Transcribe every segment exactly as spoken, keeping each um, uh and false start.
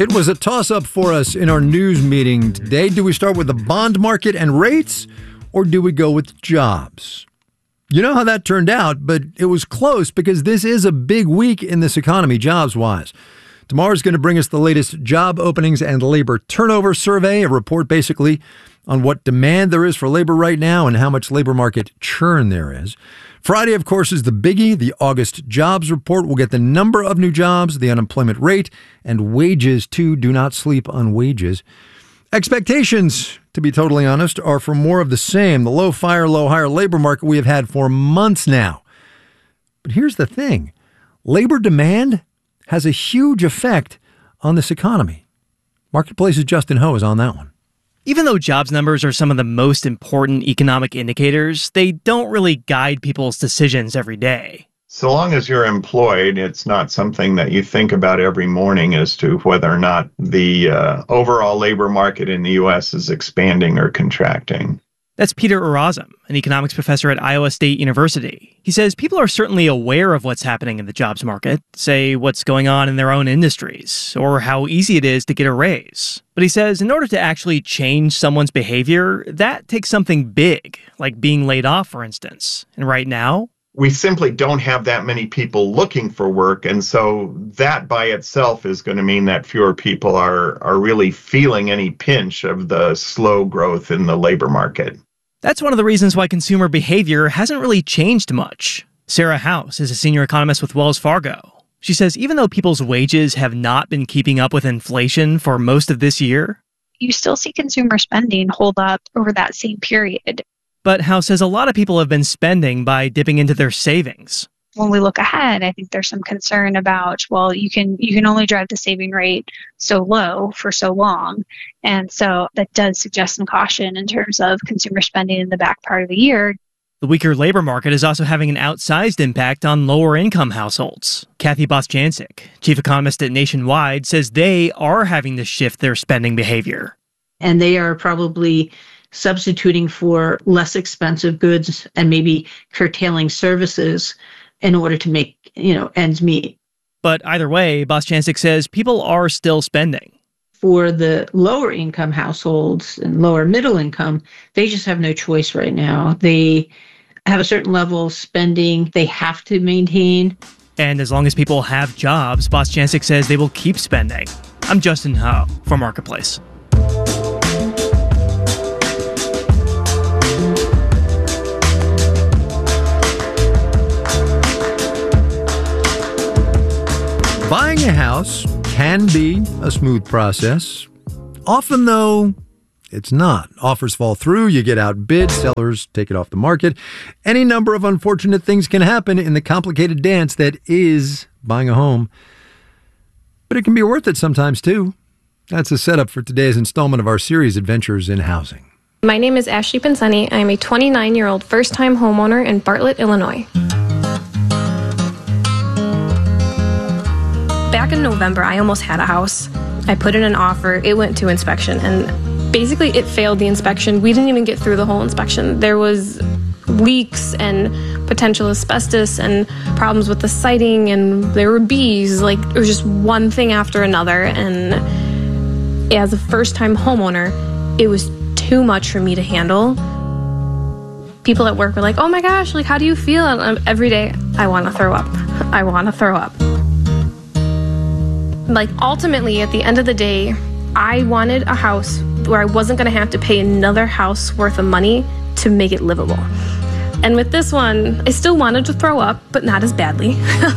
It was a toss-up for us in our news meeting today. Do we start with the bond market and rates, or do we go with jobs? You know how that turned out, but it was close because this is a big week in this economy, jobs-wise. Tomorrow's going to bring us the latest job openings and labor turnover survey, a report basically on what demand there is for labor right now and how much labor market churn there is. Friday, of course, is the biggie. The August jobs report will get the number of new jobs, the unemployment rate, and wages, too. Do not sleep on wages. Expectations, to be totally honest, are for more of the same. The low fire, low hire labor market we have had for months now. But here's the thing. Labor demand has a huge effect on this economy. Marketplace's Justin Ho is on that one. Even though jobs numbers are some of the most important economic indicators, they don't really guide people's decisions every day. So long as you're employed, it's not something that you think about every morning as to whether or not the uh, overall labor market in the U S is expanding or contracting. That's Peter Urazem, an economics professor at Iowa State University. He says people are certainly aware of what's happening in the jobs market, say what's going on in their own industries, or how easy it is to get a raise. But he says in order to actually change someone's behavior, that takes something big, like being laid off, for instance. And right now, we simply don't have that many people looking for work. And so that by itself is going to mean that fewer people are, are really feeling any pinch of the slow growth in the labor market. That's one of the reasons why consumer behavior hasn't really changed much. Sarah House is a senior economist with Wells Fargo. She says even though people's wages have not been keeping up with inflation for most of this year, you still see consumer spending hold up over that same period. But House says a lot of people have been spending by dipping into their savings. When we look ahead, I think there's some concern about, well, you can you can only drive the saving rate so low for so long. And so that does suggest some caution in terms of consumer spending in the back part of the year. The weaker labor market is also having an outsized impact on lower-income households. Kathy Bostjancic, chief economist at Nationwide, says they are having to shift their spending behavior. And they are probably substituting for less expensive goods and maybe curtailing services in order to make, you know, ends meet. But either way, Bostjancic says people are still spending. For the lower income households and lower middle income, they just have no choice right now. They have a certain level of spending they have to maintain. And as long as people have jobs, Bostjancic says they will keep spending. I'm Justin Ho for Marketplace. Buying a house can be a smooth process. Often, though, it's not. Offers fall through, you get outbid, sellers take it off the market. Any number of unfortunate things can happen in the complicated dance that is buying a home. But it can be worth it sometimes, too. That's the setup for today's installment of our series, Adventures in Housing. My name is Ashley Pensani. I am a twenty-nine-year-old first-time homeowner in Bartlett, Illinois. Back in November, I almost had a house. I put in an offer. It went to inspection, and basically it failed the inspection. We didn't even get through the whole inspection. There was leaks and potential asbestos and problems with the siding, and there were bees. Like, it was just one thing after another. And as a first-time homeowner, it was too much for me to handle. People at work were like, oh my gosh, like, how do you feel? And every day, I want to throw up. I want to throw up. Like, ultimately, at the end of the day, I wanted a house where I wasn't going to have to pay another house worth of money to make it livable. And with this one, I still wanted to throw up, but not as badly.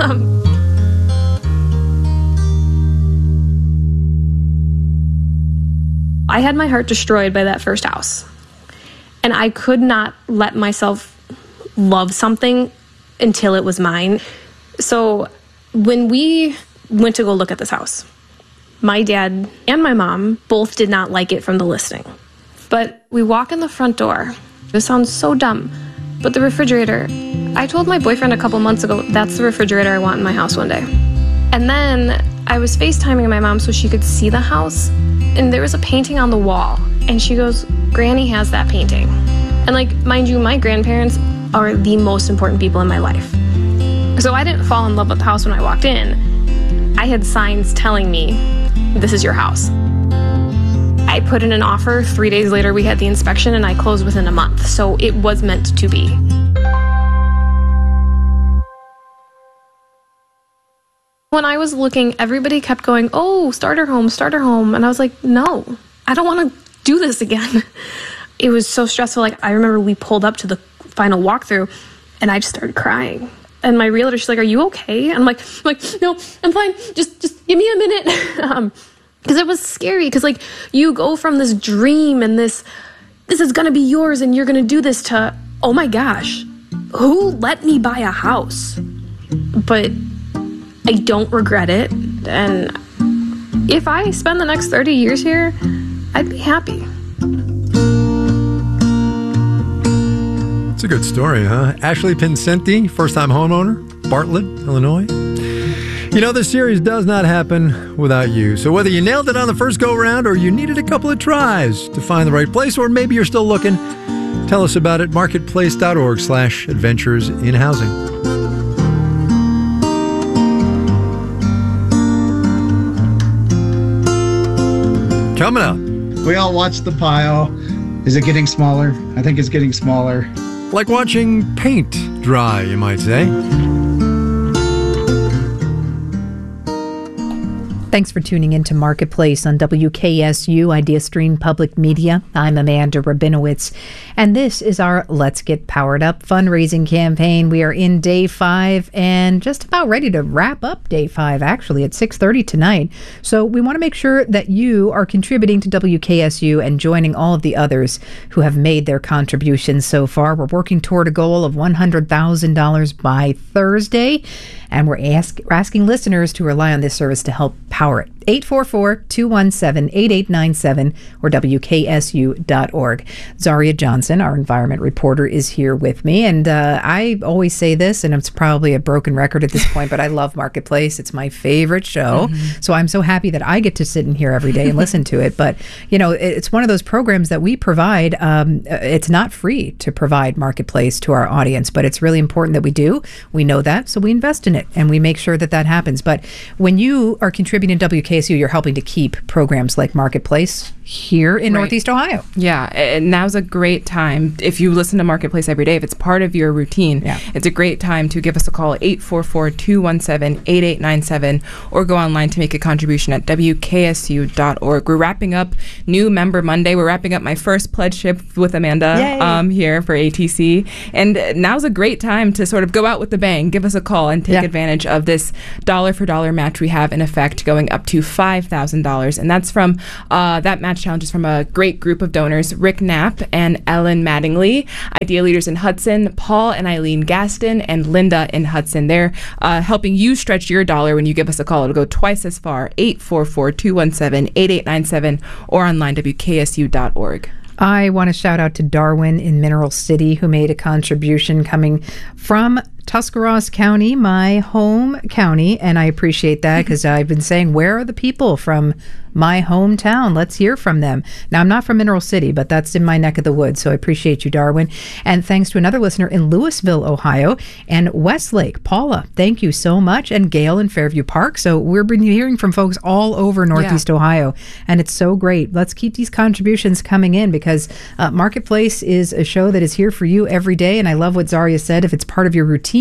I had my heart destroyed by that first house. And I could not let myself love something until it was mine. So when we went to go look at this house, my dad and my mom both did not like it from the listing. But we walk in the front door. This sounds so dumb, but the refrigerator, I told my boyfriend a couple months ago, that's the refrigerator I want in my house one day. And then I was FaceTiming my mom so she could see the house, and there was a painting on the wall. And she goes, Granny has that painting. And like, mind you, my grandparents are the most important people in my life. So I didn't fall in love with the house when I walked in. I had signs telling me this is your house. I put in an offer. Three days later, we had the inspection, and I closed within a month. So it was meant to be. When I was looking, everybody kept going, oh, starter home, starter home. And I was like, no, I don't want to do this again. It was so stressful. Like, I remember we pulled up to the final walkthrough, and I just started crying. And my realtor, she's like, are you okay? And I'm like, I'm like, no, I'm fine. Just, just give me a minute. um, Because it was scary, because like you go from this dream and this, this is going to be yours and you're going to do this to, oh my gosh, who let me buy a house? But I don't regret it. And if I spend the next thirty years here, I'd be happy. It's a good story, huh? Ashley Pincenti, first-time homeowner, Bartlett, Illinois. You know, this series does not happen without you. So whether you nailed it on the first go-round or you needed a couple of tries to find the right place, or maybe you're still looking, tell us about it. marketplace.org slash adventures in housing. Coming up. We all watch the pile. Is it getting smaller? I think it's getting smaller. Like watching paint dry, you might say. Thanks for tuning in to Marketplace on W K S U Idea Stream Public Media. I'm Amanda Rabinowitz, and this is our Let's Get Powered Up fundraising campaign. We are in day five and just about ready to wrap up day five, actually, at six thirty tonight. So we want to make sure that you are contributing to W K S U and joining all of the others who have made their contributions so far. We're working toward a goal of one hundred thousand dollars by Thursday, and we're, ask, we're asking listeners to rely on this service to help power it. eight four four, two one seven, eight eight nine seven or W K S U dot org. Zaria Johnson, our environment reporter, is here with me. And uh, I always say this, and it's probably a broken record at this point, but I love Marketplace. It's my favorite show. Mm-hmm. So I'm so happy that I get to sit in here every day and listen to it. But, you know, it's one of those programs that we provide. Um, it's not free to provide Marketplace to our audience, but it's really important that we do. We know that, so we invest in it, and we make sure that that happens. But when you are contributing to W K S U, you're helping to keep programs like Marketplace here in right. Northeast Ohio. Yeah, and now's a great time. If you listen to Marketplace every day, if it's part of your routine, yeah. it's a great time to give us a call at eight four four, two one seven, eight eight nine seven or go online to make a contribution at W K S U dot org. We're wrapping up New Member Monday. We're wrapping up my first pledge shift with Amanda um, here for A T C. And now's a great time to sort of go out with the bang. Give us a call and take yeah. advantage of this dollar for dollar match we have in effect, going up to five thousand dollars. And that's from, uh, that match challenge is from a great group of donors, Rick Knapp and Ellen Mattingly, Idea Leaders in Hudson, Paul and Eileen Gaston, and Linda in Hudson. They're uh, helping you stretch your dollar when you give us a call. It'll go twice as far, eight four four, two one seven, eight eight nine seven or online, W K S U dot org. I want to shout out to Darwin in Mineral City, who made a contribution coming from Tuscarawas County, my home county, and I appreciate that because I've been saying, where are the people from my hometown? Let's hear from them. Now, I'm not from Mineral City, but that's in my neck of the woods, so I appreciate you, Darwin. And thanks to another listener in Louisville, Ohio, and Westlake, Paula, thank you so much, and Gail in Fairview Park. So we've been hearing from folks all over Northeast yeah. Ohio, and it's so great. Let's keep these contributions coming in because uh, Marketplace is a show that is here for you every day, and I love what Zaria said. If it's part of your routine,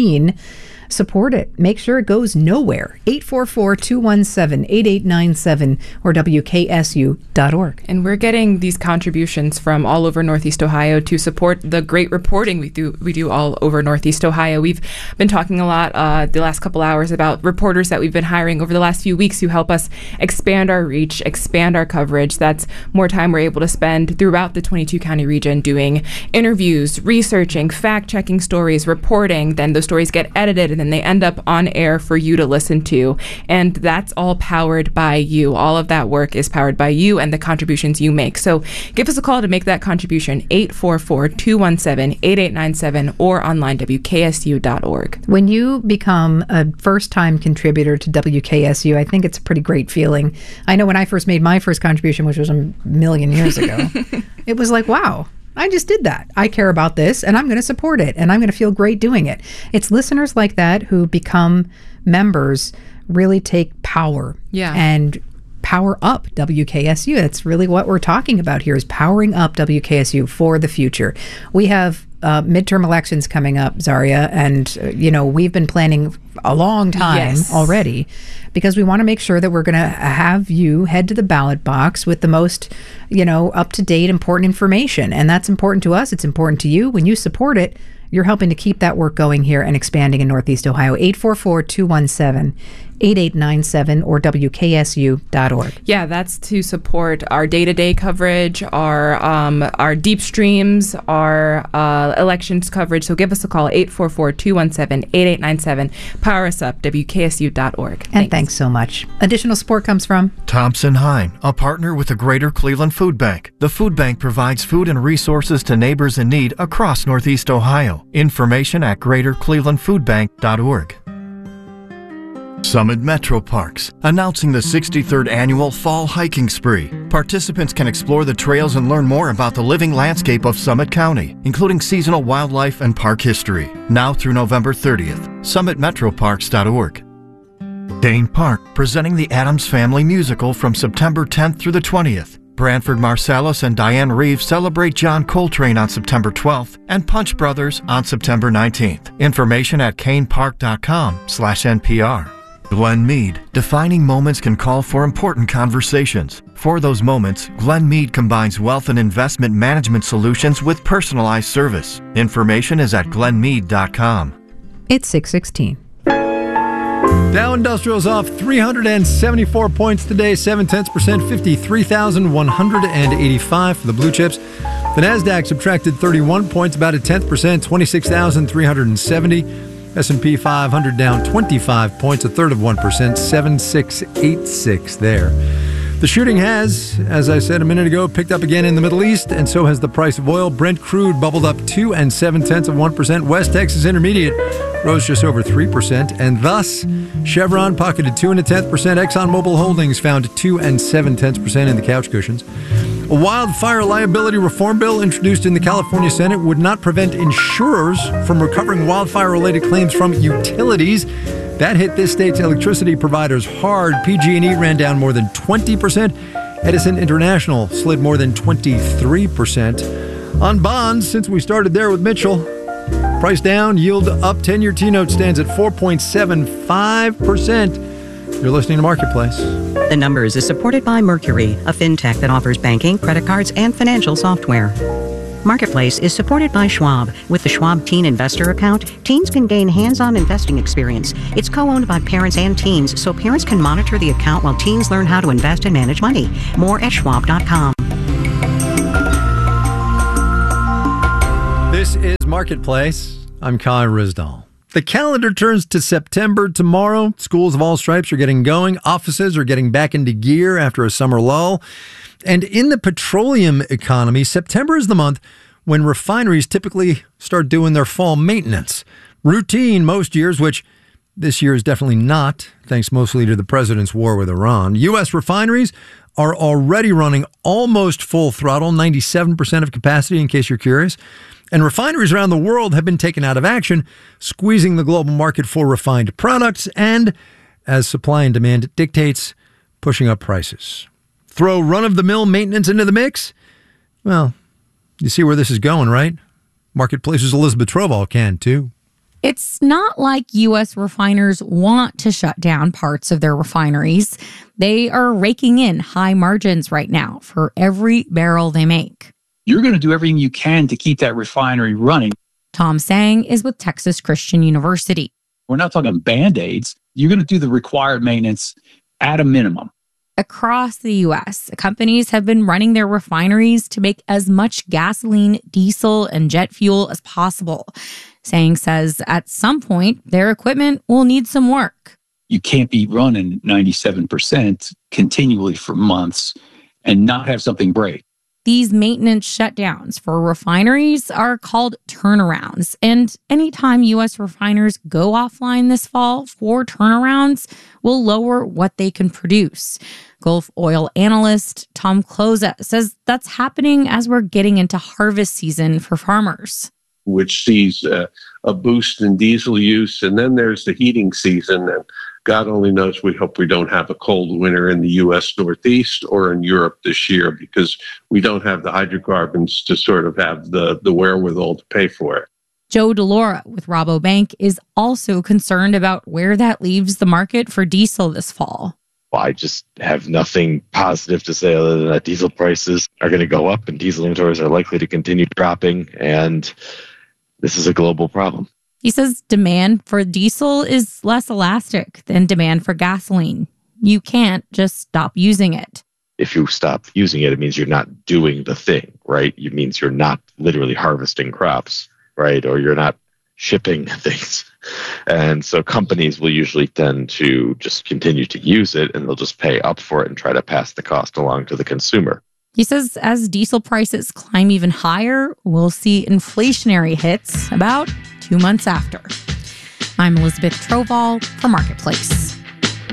support it. Make sure it goes nowhere. eight four four, two one seven, eight eight nine seven or W K S U dot org. And we're getting these contributions from all over Northeast Ohio to support the great reporting we do we do all over Northeast Ohio. We've been talking a lot uh, the last couple hours about reporters that we've been hiring over the last few weeks who help us expand our reach, expand our coverage. That's more time we're able to spend throughout the twenty-two county region doing interviews, researching, fact-checking stories, reporting. Then those stories get edited and then they end up on air for you to listen to. And that's all powered by you. All of that work is powered by you and the contributions you make. So give us a call to make that contribution, eight four four, two one seven, eight eight nine seven or online, W K S U dot org. When you become a first-time contributor to W K S U, I think it's a pretty great feeling. I know when I first made my first contribution, which was a million years ago, it was like, wow. I just did that. I care about this, and I'm going to support it, and I'm going to feel great doing it. It's listeners like that who become members really take power yeah. and power up W K S U. That's really what we're talking about here, is powering up W K S U for the future. We have uh, midterm elections coming up, Zaria, and, uh, you know, we've been planning a long time yes. already, because we want to make sure that we're going to have you head to the ballot box with the most, you know, up-to-date, important information. And that's important to us. It's important to you. When you support it, you're helping to keep that work going here and expanding in Northeast Ohio. eight four four, two one seven, eight eight nine seven or W K S U dot org. Yeah, that's to support our day-to-day coverage, our um, our deep streams, our uh, elections coverage. So give us a call, eight four four, two one seven, eight eight nine seven. Power us up, W K S U dot org. And thanks. thanks so much. Additional support comes from Thompson Hine, a partner with the Greater Cleveland Food Bank. The food bank provides food and resources to neighbors in need across Northeast Ohio. Information at greater cleveland food bank dot org. Summit Metro Parks, announcing the sixty-third annual Fall Hiking Spree. Participants can explore the trails and learn more about the living landscape of Summit County, including seasonal wildlife and park history. Now through November thirtieth, summit metro parks dot org. Dane Park, presenting the Addams Family Musical from September tenth through the twentieth. Branford Marsalis and Diane Reeves celebrate John Coltrane on September twelfth and Punch Brothers on September nineteenth. Information at canepark dot com slash N P R. Glen Mead, defining moments can call for important conversations. For those moments, Glen Mead combines wealth and investment management solutions with personalized service. Information is at glen mead dot com. It's six sixteen. Dow Industrial's off three hundred seventy-four points today, seven tenths percent, fifty-three thousand one hundred eighty-five for the blue chips. The Nasdaq subtracted thirty-one points, about a tenth percent, twenty-six thousand three hundred seventy. S and P five hundred down twenty-five points, a third of one percent, seven six eight six there. The shooting has, as I said a minute ago, picked up again in the Middle East, and so has the price of oil. Brent crude bubbled up two and seven tenths of one percent. West Texas Intermediate rose just over three percent, and thus Chevron pocketed two and a tenth percent. ExxonMobil Holdings found two and seven tenths percent in the couch cushions. A wildfire liability reform bill introduced in the California Senate would not prevent insurers from recovering wildfire-related claims from utilities. That hit this state's electricity providers hard. P G and E ran down more than twenty percent. Edison International slid more than twenty-three percent. On bonds, since we started there with Mitchell, price down, yield up. ten-year T-note stands at four point seven five percent. You're listening to Marketplace. The Numbers is supported by Mercury, a fintech that offers banking, credit cards, and financial software. Marketplace is supported by Schwab. With the Schwab Teen Investor Account, teens can gain hands-on investing experience. It's co-owned by parents and teens, so parents can monitor the account while teens learn how to invest and manage money. More at schwab dot com. This is Marketplace. I'm Kai Rizdal. The calendar turns to September tomorrow. Schools of all stripes are getting going. Offices are getting back into gear after a summer lull. And in the petroleum economy, September is the month when refineries typically start doing their fall maintenance. Routine most years, which this year is definitely not, thanks mostly to the president's war with Iran. U S refineries are already running almost full throttle, ninety-seven percent of capacity, in case you're curious. And refineries around the world have been taken out of action, squeezing the global market for refined products and, as supply and demand dictates, pushing up prices. Throw run-of-the-mill maintenance into the mix? Well, you see where this is going, right? Marketplace's Elizabeth Trovall can, too. It's not like U S refiners want to shut down parts of their refineries. They are raking in high margins right now for every barrel they make. You're going to do everything you can to keep that refinery running. Tom Sang is with Texas Christian University. We're not talking Band-Aids. You're going to do the required maintenance at a minimum. Across the U S, companies have been running their refineries to make as much gasoline, diesel, and jet fuel as possible. Sang says at some point, their equipment will need some work. You can't be running ninety-seven percent continually for months and not have something break. These maintenance shutdowns for refineries are called turnarounds. And anytime U S refiners go offline this fall for turnarounds, will lower what they can produce. Gulf oil analyst Tom Kloza says that's happening as we're getting into harvest season for farmers. Which sees uh, a boost in diesel use. And then there's the heating season. And God only knows, we hope we don't have a cold winter in the U S Northeast or in Europe this year, because we don't have the hydrocarbons to sort of have the, the wherewithal to pay for it. Joe DeLaura with Rabobank is also concerned about where that leaves the market for diesel this fall. Well, I just have nothing positive to say other than that diesel prices are going to go up and diesel inventories are likely to continue dropping, and this is a global problem. He says demand for diesel is less elastic than demand for gasoline. You can't just stop using it. If you stop using it, it means you're not doing the thing, right? It means you're not literally harvesting crops, right? Or you're not shipping things. And so companies will usually tend to just continue to use it, and they'll just pay up for it and try to pass the cost along to the consumer. He says as diesel prices climb even higher, we'll see inflationary hits about two months after. I'm Elizabeth Trovall for Marketplace.